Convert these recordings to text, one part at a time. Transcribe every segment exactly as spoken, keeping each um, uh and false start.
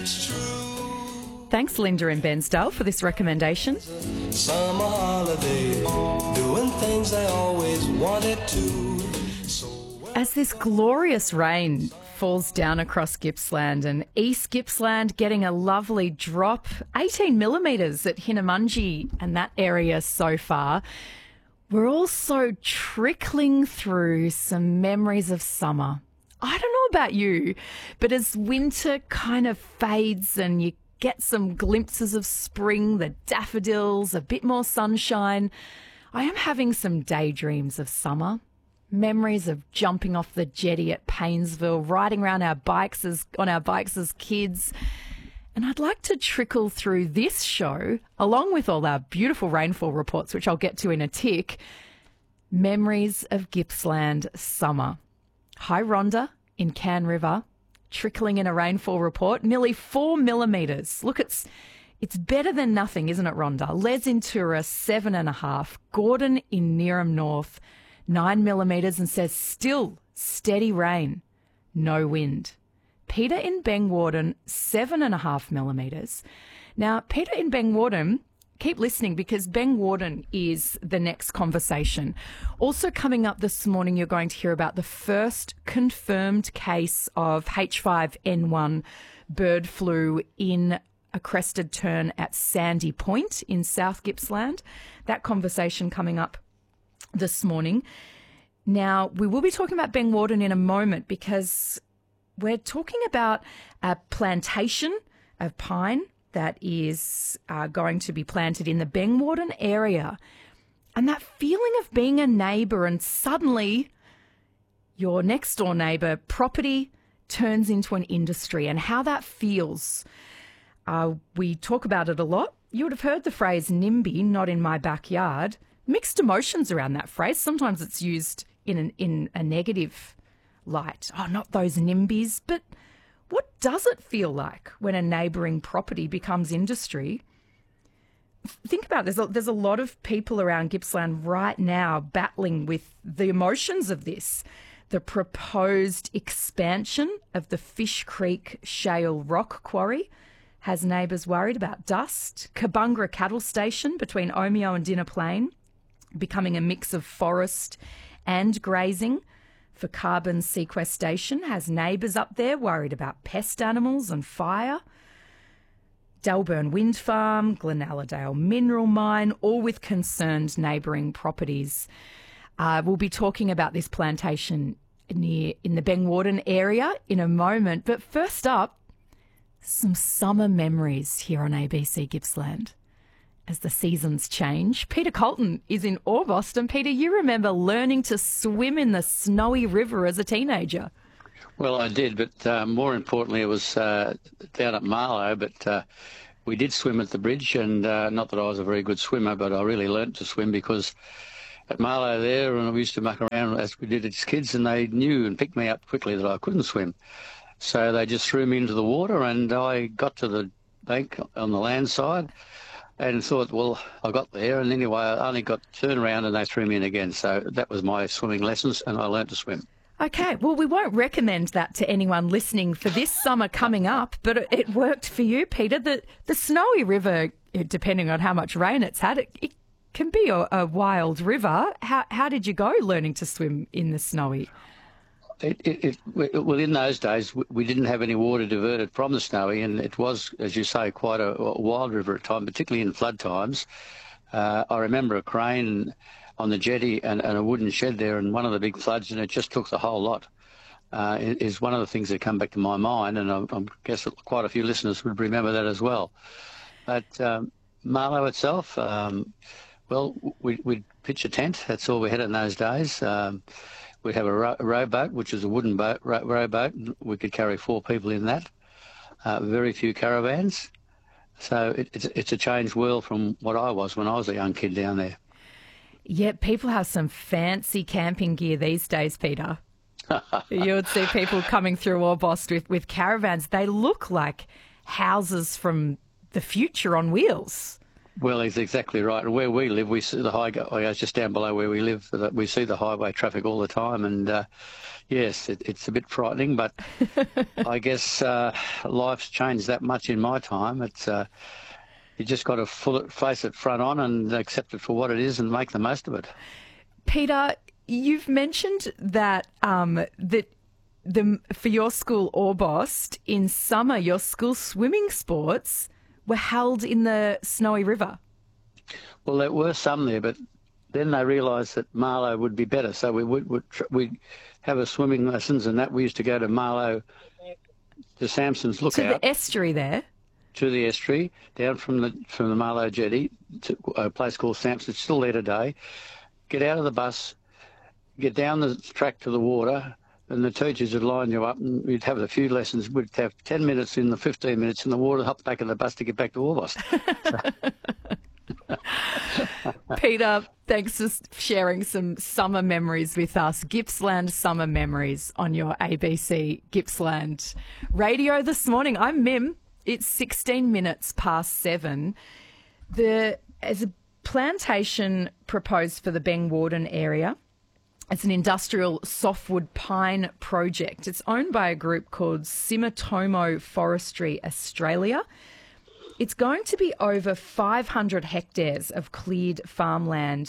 it's true. Thanks, Linda in Bensdale, for this recommendation. Summer holiday, doing things they always wanted to. So As this glorious rain falls down across Gippsland, and East Gippsland getting a lovely drop, eighteen millimetres at Hinnamungi and that area so far, we're also trickling through some memories of summer. I don't know about you, but as winter kind of fades and you get some glimpses of spring, the daffodils, a bit more sunshine, I am having some daydreams of summer. Memories of jumping off the jetty at Paynesville, riding around our bikes as, on our bikes as kids. And I'd like to trickle through this show, along with all our beautiful rainfall reports, which I'll get to in a tick, memories of Gippsland summer. Hi, Rhonda in Can River, trickling in a rainfall report, nearly four millimetres. Look, it's it's better than nothing, isn't it, Rhonda? Les Intura, seven and a half. Gordon in Neerim North, nine millimetres, and says still steady rain, no wind. Peter in Bengwarden, seven and a half millimetres. Now, Peter in Bengwarden, keep listening because Bengwarden is the next conversation. Also coming up this morning, you're going to hear about the first confirmed case of H five N one bird flu in a crested tern at Sandy Point in South Gippsland. That conversation coming up this morning. Now, we will be talking about Bengwarden in a moment because we're talking about a plantation of pine that is uh, going to be planted in the Bengwarden area. And that feeling of being a neighbour and suddenly your next door neighbour property turns into an industry and how that feels. Uh, we talk about it a lot. You would have heard the phrase NIMBY, not in my backyard. Mixed emotions around that phrase. Sometimes it's used in an, in a negative light. Oh, not those NIMBYs. But what does it feel like when a neighbouring property becomes industry? Think about it. There's a, there's a lot of people around Gippsland right now battling with the emotions of this. The proposed expansion of the Fish Creek Shale Rock Quarry has neighbours worried about dust. Kabungra Cattle Station between Omeo and Dinner Plain becoming a mix of forest and grazing for carbon sequestration has neighbours up there worried about pest animals and fire. Delburn Wind Farm, Glenalladale Mineral Mine, all with concerned neighbouring properties. Uh, we'll be talking about this plantation near in the Bengwarden area in a moment. But first up, some summer memories here on A B C Gippsland. As the seasons change, Peter Colton is in Orbost. And Peter, you remember learning to swim in the Snowy River as a teenager. Well, I did, but uh, more importantly, it was uh, down at Marlow, but uh, we did swim at the bridge, and uh, not that I was a very good swimmer, but I really learnt to swim because at Marlow there, and we used to muck around as we did as kids, and they knew and picked me up quickly that I couldn't swim. So they just threw me into the water, and I got to the bank on the land side and thought, well, I got there, and anyway, I only got turned around and they threw me in again. So that was my swimming lessons, and I learnt to swim. Okay, well, we won't recommend that to anyone listening for this summer coming up, but it, it worked for you, Peter. The, the Snowy River, depending on how much rain it's had, it, it can be a, a wild river. How, how did you go learning to swim in the Snowy? It, it, it, well, in those days, we didn't have any water diverted from the Snowy, and it was, as you say, quite a, a wild river at times, particularly in flood times. Uh, I remember a crane on the jetty and, and a wooden shed there, and one of the big floods, and it just took the whole lot. Uh, is one of the things that come back to my mind, and I, I guess quite a few listeners would remember that as well. But um, Marlow itself, um, well, we, we'd pitch a tent. That's all we had in those days. Um, we'd have a, row, a rowboat, which is a wooden boat, row, rowboat. We could carry four people in that. Uh, very few caravans. So it, it's, it's a changed world from what I was when I was a young kid down there. Yeah, people have some fancy camping gear these days, Peter. You would see people coming through Orbost with, with caravans. They look like houses from the future on wheels. Well, he's exactly right. And where we live, we see the highway. It's just down below where we live. We see the highway traffic all the time, and uh, yes, it, it's a bit frightening. But I guess uh, life's changed that much in my time. It's uh, you just got to full it, face it front on, and accept it for what it is, and make the most of it. Peter, you've mentioned that um, that the for your school, Orbost, in summer, your school swimming sports were held in the Snowy River. Well, there were some there, but then they realised that Marlow would be better. So we would would we'd have a swimming lessons, and that we used to go to Marlow, to Samson's Lookout, to the estuary there, to the estuary, down from the from the Marlow jetty to a place called Samson's, still there today. Get out of the bus, get down the track to the water, and the teachers would line you up, and we'd have a few lessons. We'd have ten minutes in the fifteen minutes in the water, hop back in the bus to get back to Orbost. Peter, thanks for sharing some summer memories with us. Gippsland summer memories on your A B C Gippsland radio this morning. I'm Mim. It's sixteen minutes past seven. The as a plantation proposed for the Beng Warden area. It's an industrial softwood pine project. It's owned by a group called Sumitomo Forestry Australia. It's going to be over five hundred hectares of cleared farmland,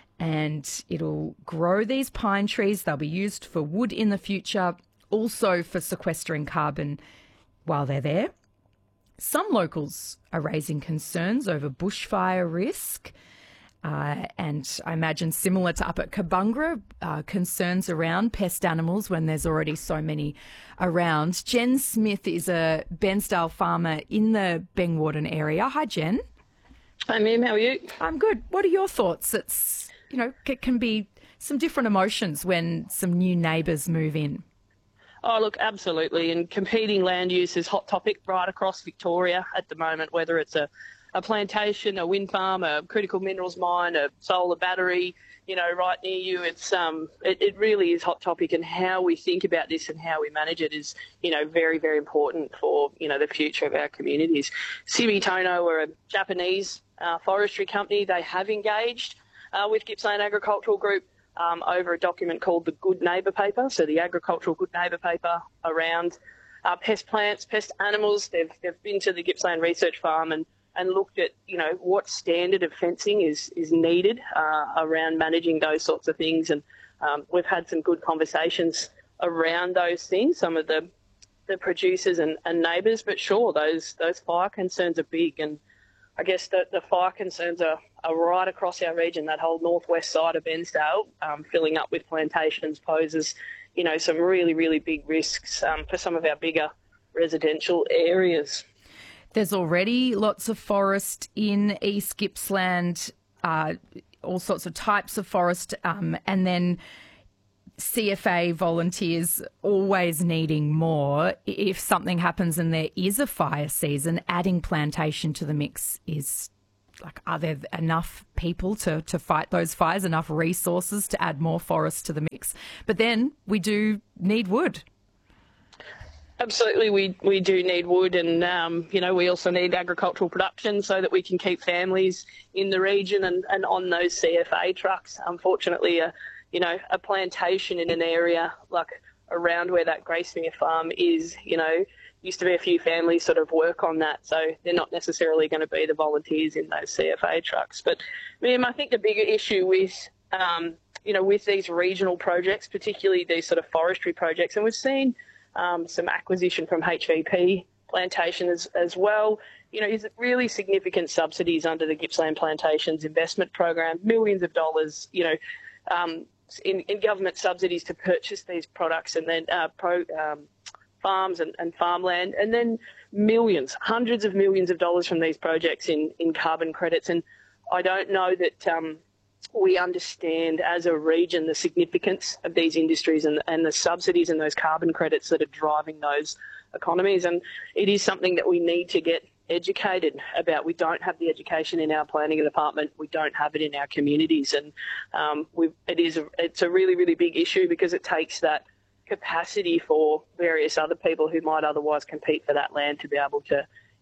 and it'll grow these pine trees. They'll be used for wood in the future, also for sequestering carbon while they're there. Some locals are raising concerns over bushfire risk. Uh, and I imagine similar to up at Kabungra, uh, concerns around pest animals when there's already so many around. Jen Smith is a Bensdale farmer in the Beng Warden area. Hi, Jen. Hi, Mim. How are you? I'm good. What are your thoughts? It's, you know, it can be some different emotions when some new neighbours move in. Oh, look, absolutely. And competing land use is a hot topic right across Victoria at the moment, whether it's a a plantation, a wind farm, a critical minerals mine, a solar battery, you know, right near you. It's um, it, it really is hot topic, and how we think about this and how we manage it is, you know, very, very important for, you know, the future of our communities. Sumitomo are a Japanese uh, forestry company. They have engaged uh, with Gippsland Agricultural Group um, over a document called the Good Neighbour Paper, so the Agricultural Good Neighbour Paper around uh, pest plants, pest animals. They've, they've been to the Gippsland Research Farm and and looked at, you know, what standard of fencing is, is needed uh, around managing those sorts of things. And um, we've had some good conversations around those things, some of the the producers and, and neighbours. But sure, those those fire concerns are big. And I guess the, the fire concerns are, are right across our region. That whole northwest side of Bensdale, um, filling up with plantations, poses, you know, some really, really big risks um, for some of our bigger residential areas. There's already lots of forest in East Gippsland, uh, all sorts of types of forest, um, and then C F A volunteers always needing more. If something happens and there is a fire season, adding plantation to the mix is like, are there enough people to, to fight those fires, enough resources to add more forest to the mix? But then we do need wood. Absolutely, we, we do need wood, and um, you know, we also need agricultural production so that we can keep families in the region and, and on those C F A trucks. Unfortunately, a you know a plantation in an area like around where that Gracemere farm is, you know, used to be a few families sort of work on that, so they're not necessarily going to be the volunteers in those C F A trucks. But Mim, I think the bigger issue with um, you know with these regional projects, particularly these sort of forestry projects, and we've seen Um, some acquisition from H V P plantation as, as well. You know, is it really significant subsidies under the Gippsland Plantations Investment Program, millions of dollars, you know, um, in, in government subsidies to purchase these products and then uh, pro, um, farms and, and farmland, and then millions, hundreds of millions of dollars from these projects in, in carbon credits. And I don't know that um, we understand as a region the significance of these industries and, and the subsidies and those carbon credits that are driving those economies. And it is something that we need to get educated about. We don't have the education in our planning department. We don't have it in our communities. And um, we it is a, it's a really, really big issue because it takes that capacity for various other people who might otherwise compete for that land to be able to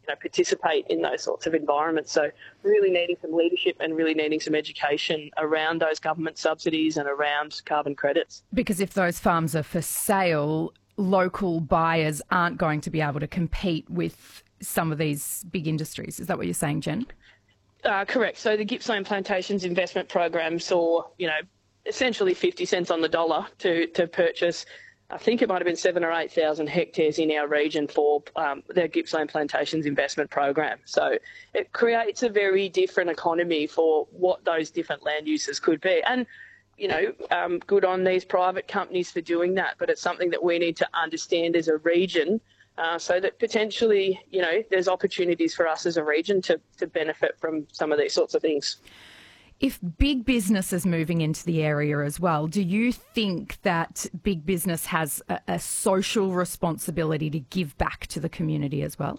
you know, participate in those sorts of environments. So really needing some leadership and really needing some education around those government subsidies and around carbon credits. Because if those farms are for sale, local buyers aren't going to be able to compete with some of these big industries. Is that what you're saying, Jen? Uh, correct. So the Gippsland Plantations investment program saw, you know, essentially fifty cents on the dollar to, to purchase, I think it might have been seven or eight thousand hectares in our region for um, the Gippsland Plantations investment program. So it creates a very different economy for what those different land uses could be. And, you know, um, good on these private companies for doing that, but it's something that we need to understand as a region. Uh, so that potentially, you know, there's opportunities for us as a region to, to benefit from some of these sorts of things. If big business is moving into the area as well, do you think that big business has a, a social responsibility to give back to the community as well?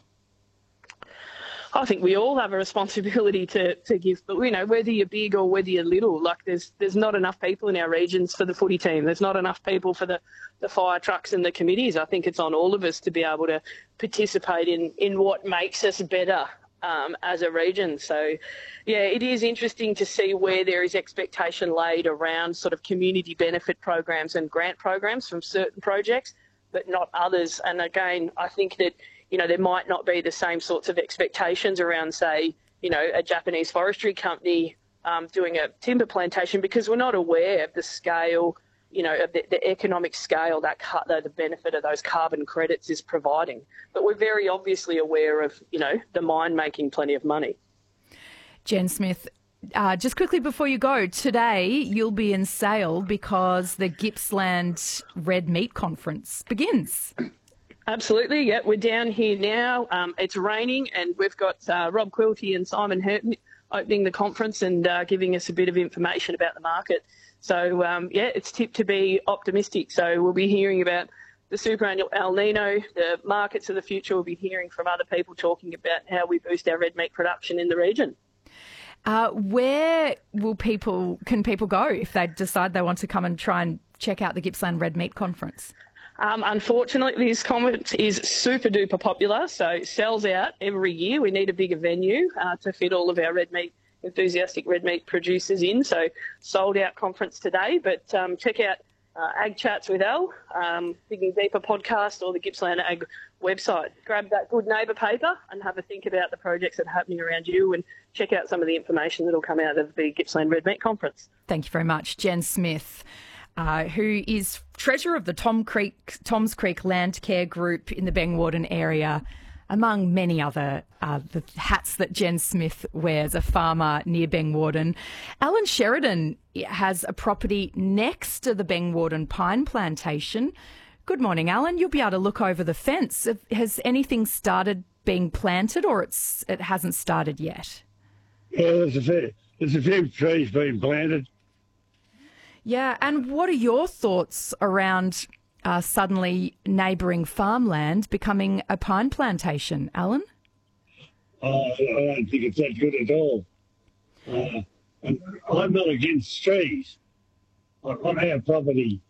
I think we all have a responsibility to, to give, but you know, whether you're big or whether you're little, like there's there's not enough people in our regions for the footy team. There's not enough people for the, the fire trucks and the committees. I think it's on all of us to be able to participate in, in what makes us better um, as a region. So, yeah, it is interesting to see where there is expectation laid around sort of community benefit programs and grant programs from certain projects, but not others. And again, I think that you know, there might not be the same sorts of expectations around, say, you know, a Japanese forestry company um, doing a timber plantation because we're not aware of the scale, you know, of the, the economic scale that the, the benefit of those carbon credits is providing. But we're very obviously aware of, you know, the mine making plenty of money. Jen Smith, uh, just quickly before you go, today you'll be in Sale because the Gippsland Red Meat Conference begins. Absolutely, yeah. We're down here now. Um, it's raining and we've got uh, Rob Quilty and Simon Hurton opening the conference and uh, giving us a bit of information about the market. So, um, yeah, it's tipped to be optimistic. So we'll be hearing about the super El Nino, the markets of the future. We'll be hearing from other people talking about how we boost our red meat production in the region. Uh, where will people, can people go if they decide they want to come and try and check out the Gippsland Red Meat Conference? Um, unfortunately, this conference is super duper popular, so it sells out every year. We need a bigger venue uh, to fit all of our red meat, enthusiastic red meat producers in. So sold out conference today, but um, check out uh, Ag Chats with Al, um, Digging Deeper podcast or the Gippsland Ag website. Grab that Good Neighbour paper and have a think about the projects that are happening around you and check out some of the information that will come out of the Gippsland Red Meat Conference. Thank you very much, Jen Smith. Uh, who is treasurer of the Tom Creek, Tom's Creek Land Care Group in the Bengwarden area, among many other uh, the hats that Jen Smith wears, a farmer near Bengwarden. Alan Sheridan has a property next to the Bengwarden Pine Plantation. Good morning, Alan. You'll be able to look over the fence. Has anything started being planted or it's it hasn't started yet? Yeah, there's a few, there's a few trees being planted. Yeah, and what are your thoughts around uh, suddenly neighbouring farmland becoming a pine plantation, Alan? Uh, I don't think it's that good at all. Uh, and I'm not against trees. On our property,